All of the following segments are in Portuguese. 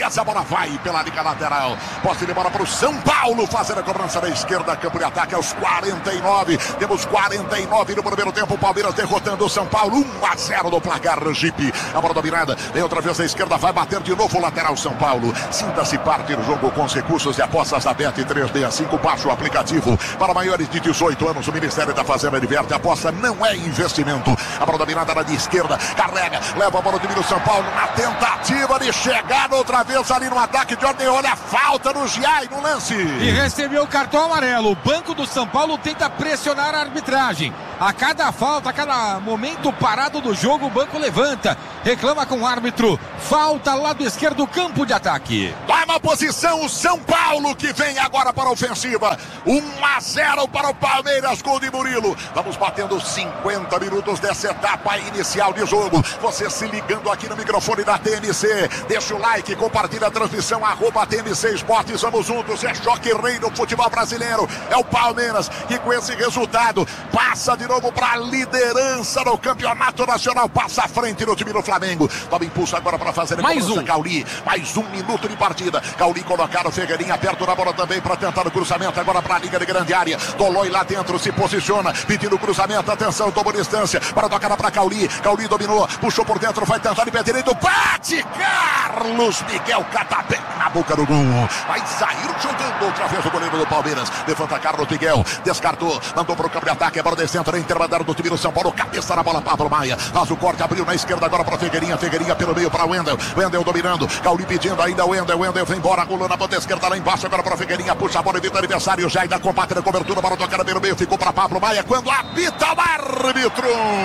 e essa bola vai pela liga lateral. Posse de bola para o São Paulo fazer a cobrança da esquerda, campo de ataque aos 49. Temos 49 no primeiro tempo. O Palmeiras derrotando o São Paulo, 1-0 no placar. Jipe, a bola dominada, vem outra vez a esquerda, vai bater de novo o lateral São Paulo. Sinta-se parte do jogo com os recursos de apostas da Bet365. Baixe o aplicativo. Para maiores de 18 anos, o Ministério da Fazenda adverte: aposta não é investimento. A bola dominada na de esquerda, carrega, leva a bola do time do São Paulo na tentativa de chegar outra vez ali no ataque de ordem. Olha a falta no Giai no lance. E recebeu o cartão amarelo. O banco do São Paulo tenta pressionar a arbitragem. A cada falta, a cada momento parado do jogo, o banco levanta, reclama com o árbitro. Falta lado esquerdo do campo de ataque. Toma posição o São Paulo, que vem agora para a ofensiva. 1-0 para o Palmeiras, gol de Murilo. Vamos batendo 50 minutos dessa etapa inicial de jogo. Você se ligando aqui no microfone da TMC. Deixa o like, compartilha a transmissão, @TMC Esportes. Vamos juntos, é choque rei no futebol brasileiro. É o Palmeiras que com esse resultado passa de novo para a liderança no campeonato nacional. Passa à frente no time do Flamengo. Toma impulso agora para fazer mais um. Cauli, mais 1 minuto de partida. Cauli colocar o Figueirinha perto da bola também para tentar o cruzamento agora para a liga de grande área. Tolói lá dentro, se posiciona, pedindo o cruzamento. Atenção, tomou distância para tocar para Cauli. Cauli dominou, puxou por dentro, vai tentar de pé direito. Bate! Carlos Miguel Catapé na boca do gol. Vai sair jogando outra vez o goleiro do Palmeiras. Levanta Carlos Miguel, descartou, mandou para o campo de ataque. A bola de centro, intermediário do time do São Paulo. Cabeça na bola, Pablo Maia. Faz o corte, abriu na esquerda agora para Figueirinha. Figueirinha pelo meio para Wendel. Wendel dominando. Cauli pedindo ainda. Wendel vem embora. Rolou na ponta esquerda lá embaixo. Agora para Figueirinha. Puxa a bola, evita o adversário. Já ainda combate na cobertura. Para tocar pelo meio. Ficou para Pablo Maia. Quando apita o árbitro.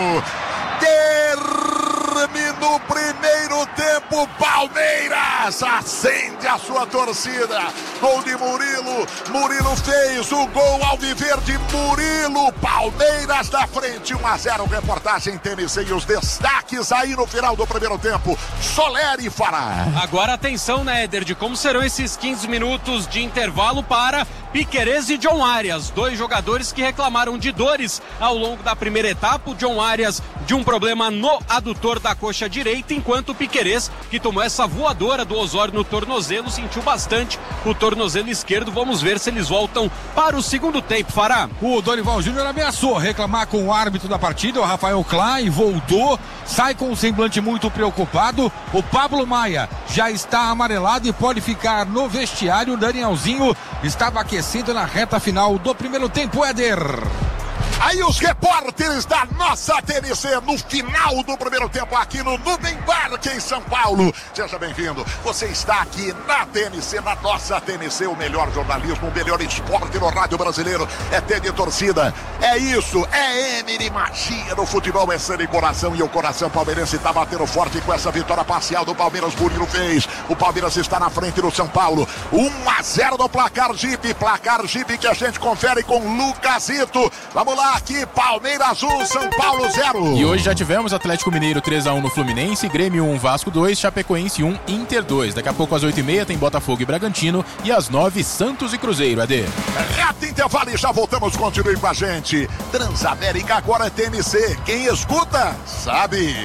Termina o primeiro tempo. Palmeiras acende a sua torcida. Gol de Murilo. Murilo fez o gol alviverde. Murilo. Palmeiras na frente. 1-0. Reportagem TMC e os destaques aí no final do primeiro tempo. Soler e Fará. Agora atenção, né, Éder, de como serão esses 15 minutos de intervalo para Piquerez e John Arias. 2 jogadores que reclamaram de dores ao longo da primeira etapa. O John Arias de um problema no adutor da coxa direita, enquanto o Piquerez, que tomou essa voadora do Osório no tornozelo, sentiu bastante o tornozelo esquerdo. Vamos ver se eles voltam para o segundo tempo, Fará. O Dorival Júnior ameaçou reclamar com o árbitro da partida, o Rafael Klein, voltou, sai com um semblante muito preocupado. O Pablo Maia já está amarelado e pode ficar no vestiário. O Danielzinho estava aquecendo na reta final do primeiro tempo, Éder. Aí os repórteres da nossa TNC no final do primeiro tempo aqui no Embarque em São Paulo. Seja bem-vindo. Você está aqui na TNC, na nossa TNC, o melhor jornalismo, o melhor esporte no rádio brasileiro. É T de torcida. É isso, é M de magia no futebol, é sangue e coração. E o coração palmeirense está batendo forte com essa vitória parcial do Palmeiras. Murilo fez. O Palmeiras está na frente do São Paulo. 1-0 no placar Jipe. Placar Jipe que a gente confere com Lucasito. Vamos lá. Aqui, Palmeiras 1, São Paulo 0. E hoje já tivemos Atlético Mineiro 3-1 no Fluminense, Grêmio 1, Vasco 2, Chapecoense 1, Inter 2. Daqui a pouco às 8h30 tem Botafogo e Bragantino e às 9h Santos e Cruzeiro, AD. Reto intervalo e já voltamos, continue com a gente. Transamérica agora é TMC, quem escuta sabe.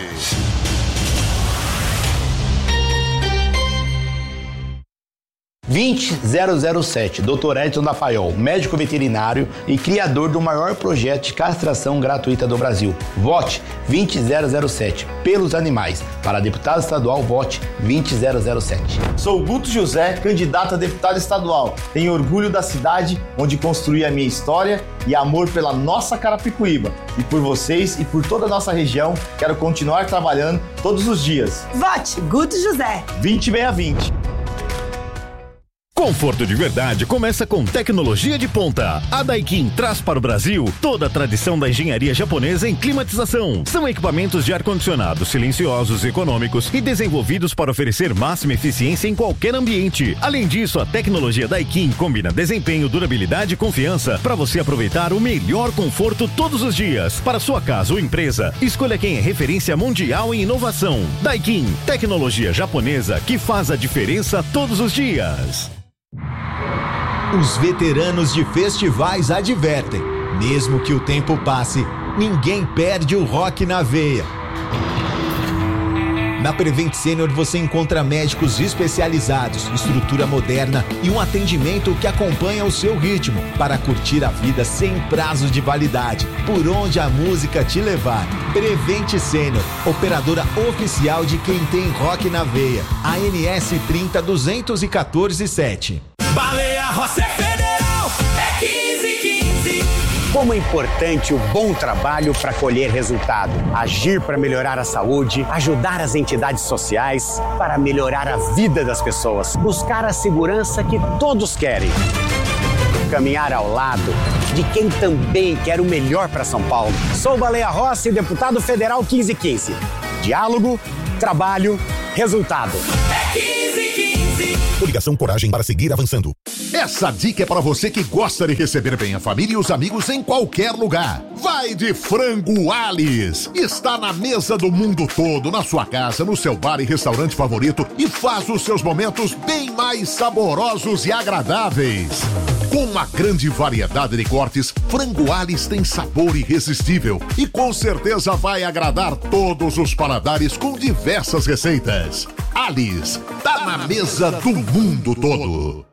(20007) Dr. Edson da Paiol, médico veterinário e criador do maior projeto de castração gratuita do Brasil. Vote 20007 pelos animais. Para deputado estadual, vote 20007. Sou Guto José, candidato a deputado estadual. Tenho orgulho da cidade onde construí a minha história e amor pela nossa Carapicuíba. E por vocês e por toda a nossa região, quero continuar trabalhando todos os dias. Vote Guto José. 20620. Conforto de verdade começa com tecnologia de ponta. A Daikin traz para o Brasil toda a tradição da engenharia japonesa em climatização. São equipamentos de ar-condicionado silenciosos, econômicos e desenvolvidos para oferecer máxima eficiência em qualquer ambiente. Além disso, a tecnologia Daikin combina desempenho, durabilidade e confiança para você aproveitar o melhor conforto todos os dias. Para sua casa ou empresa, escolha quem é referência mundial em inovação. Daikin, tecnologia japonesa que faz a diferença todos os dias. Os veteranos de festivais advertem: mesmo que o tempo passe, ninguém perde o rock na veia. Na Prevent Senior você encontra médicos especializados, estrutura moderna e um atendimento que acompanha o seu ritmo para curtir a vida sem prazos de validade, por onde a música te levar. Prevent Senior, operadora oficial de quem tem rock na veia. ANS 302147. Baleia Rossi é federal, é 1515. Como é importante o bom trabalho para colher resultado. Agir para melhorar a saúde, ajudar as entidades sociais, para melhorar a vida das pessoas. Buscar a segurança que todos querem. Caminhar ao lado de quem também quer o melhor para São Paulo. Sou Baleia Rossi, deputado federal 1515. Diálogo, trabalho, resultado. É 1515. Coligação Coragem para seguir avançando. Essa dica é para você que gosta de receber bem a família e os amigos em qualquer lugar. Vai de Frango Alice. Está na mesa do mundo todo, na sua casa, no seu bar e restaurante favorito e faz os seus momentos bem mais saborosos e agradáveis. Com uma grande variedade de cortes, Frango Alice tem sabor irresistível e com certeza vai agradar todos os paladares com diversas receitas. Alice, tá na mesa do mundo todo.